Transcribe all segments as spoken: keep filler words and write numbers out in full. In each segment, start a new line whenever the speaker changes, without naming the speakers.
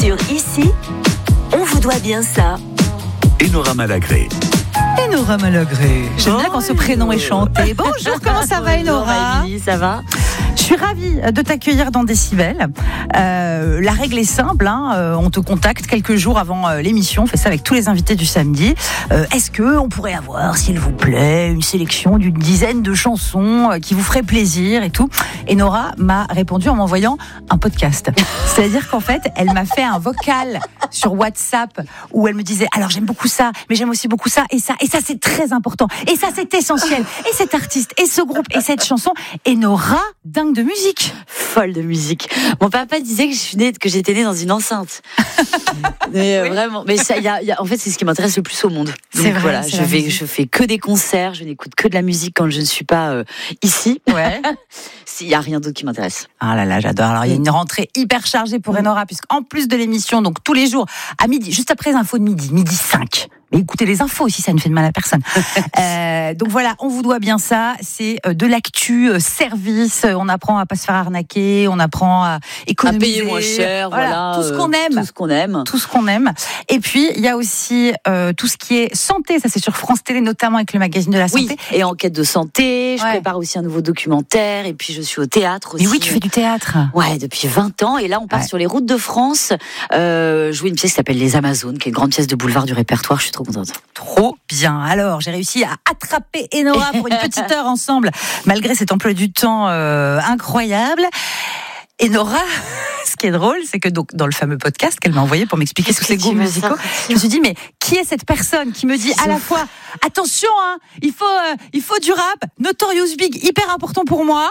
Sur Ici, on vous doit bien ça.
Enora Malagré.
Enora Malagré. J'aime
Oh,
bien quand ce prénom est chanté. Bonjour, comment ça va, Enora?
Émilie, ça va?
Je suis ravie de t'accueillir dans Décibel. Euh, la règle est simple, hein, euh, on te contacte quelques jours avant euh, l'émission, on fait ça avec tous les invités du samedi. Euh, est-ce que on pourrait avoir, s'il vous plaît, une sélection d'une dizaine de chansons euh, qui vous ferait plaisir et tout? Et Nora m'a répondu en m'envoyant un podcast. C'est-à-dire qu'en fait, elle m'a fait un vocal sur WhatsApp où elle me disait, alors j'aime beaucoup ça, mais j'aime aussi beaucoup ça et ça, et ça c'est très important, et ça c'est essentiel, et cet artiste, et ce groupe, et cette chanson. Et Nora, dingue de musique.
Folle de musique. Mon papa disait que je suis née, que j'étais née dans une enceinte. Mais euh, oui. Vraiment, mais ça, y a, y a, en fait, c'est ce qui m'intéresse le plus au monde. Donc,
c'est vrai.
Voilà, je vais, je fais que des concerts, je n'écoute que de la musique quand je ne suis pas euh, ici.
Ouais.
S'il y a rien d'autre qui m'intéresse.
Ah là là, j'adore. Alors il y a une rentrée hyper chargée pour Enora, puisqu'en plus de l'émission, donc tous les jours à midi, juste après les infos de midi, midi cinq. Mais écoutez les infos aussi, ça ne fait de mal à personne. euh, donc voilà, on vous doit bien ça. C'est de l'actu euh, service. On apprend à pas se faire arnaquer, on apprend à économiser,
à payer moins cher, voilà,
voilà tout ce qu'on
euh,
aime,
tout ce qu'on aime,
tout ce qu'on aime. Et puis il y a aussi euh, tout ce qui est santé. Ça c'est sur France Télé, notamment avec le magazine de la santé.
Oui, et enquête de santé. Je ouais. prépare aussi un nouveau documentaire. Et puis je suis au théâtre aussi.
Mais oui, tu fais du théâtre.
Ouais, depuis vingt ans. Et là, on part ouais. sur les routes de France. Euh, jouer une pièce qui s'appelle Les Amazones, qui est une grande pièce de boulevard du répertoire. Je suis trop contente.
Trop bien. Alors, j'ai réussi à attraper Enora pour une petite heure ensemble, malgré cet emploi du temps euh, incroyable. Enora, ce qui est drôle, c'est que donc, dans le fameux podcast qu'elle m'a envoyé pour m'expliquer tous ses goûts musicaux, je me suis dit, mais qui est cette personne qui me dit à la fois, attention, hein, il faut, euh, il faut du rap, Notorious Big, hyper important pour moi.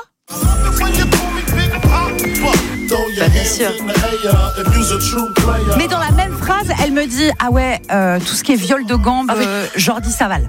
Bah, bien sûr.
Mais dans la même phrase, elle me dit, ah ouais, euh, tout ce qui est viol de gambe, ah oui. euh, Jordi Saval.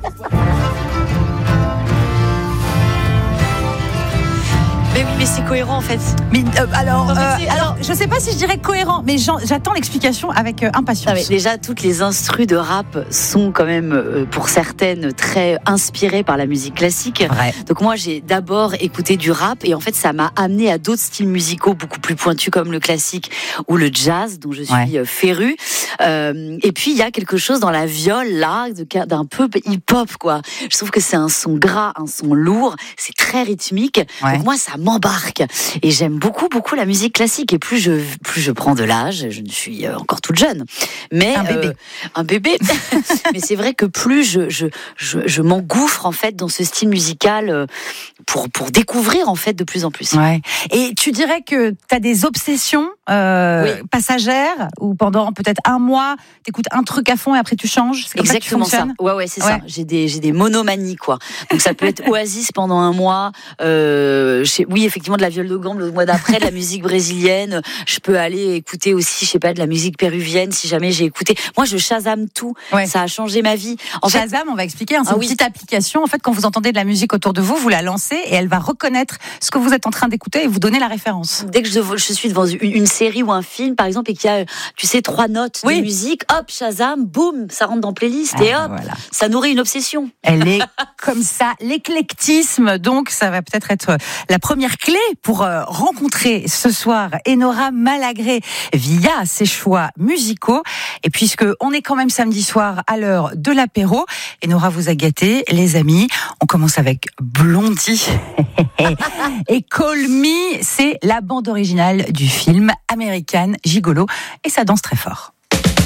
Mais oui, mais c'est cohérent en fait.
Mais, euh, alors, euh, alors, je sais pas si je dirais cohérent, mais j'attends l'explication avec euh, impatience.
Ah mais déjà, toutes les instrus de rap sont quand même, euh, pour certaines, très inspirées par la musique classique.
Vrai.
Donc moi, j'ai d'abord écouté du rap et en fait, ça m'a amené à d'autres styles musicaux beaucoup plus pointus comme le classique ou le jazz, dont je suis ouais. férue. Euh, et puis, il y a quelque chose dans la viole là, d'un peu hip-hop quoi. Je trouve que c'est un son gras, un son lourd, c'est très rythmique. Ouais. Donc moi, ça m'embarque et j'aime beaucoup beaucoup la musique classique et plus je plus je prends de l'âge, je ne suis encore toute jeune, mais
un bébé,
euh, un bébé. Mais c'est vrai que plus je je je, je m'engouffre en fait dans ce style musical pour pour découvrir en fait de plus en plus.
Ouais. Et tu dirais que tu as des obsessions euh, oui. passagères ou pendant peut-être un mois, t'écoutes un truc à fond et après tu changes. C'est
exactement
ça.
ça. Ouais ouais c'est ouais. ça. J'ai des j'ai des monomanies quoi. Donc ça peut être Oasis pendant un mois. Euh, chez, oui effectivement de la viole de gambe le mois d'après, de la musique brésilienne. Je peux aller écouter aussi, je sais pas, de la musique péruvienne si jamais j'ai écouté. Moi, je Shazam tout. Ouais. Ça a changé ma vie.
En Shazam, fait, on va expliquer. Hein, c'est ah, une oui. petite application. En fait, quand vous entendez de la musique autour de vous, vous la lancez et elle va reconnaître ce que vous êtes en train d'écouter et vous donner la référence.
Dès que je, je suis devant une, une série ou un film, par exemple, et qu'il y a, tu sais, trois notes oui. de musique, hop, Shazam, boum, ça rentre dans playlist ah, et hop, voilà. Ça nourrit une obsession.
Elle est comme ça, l'éclectisme. Donc, ça va peut-être être la première clé pour euh, rencontrer ce soir Enora Malagré via ses choix musicaux. Et puisque on est quand même samedi soir à l'heure de l'apéro, Enora vous a gâté, les amis. On commence avec Blondie et Call Me, c'est la bande originale du film American Gigolo et ça danse très fort.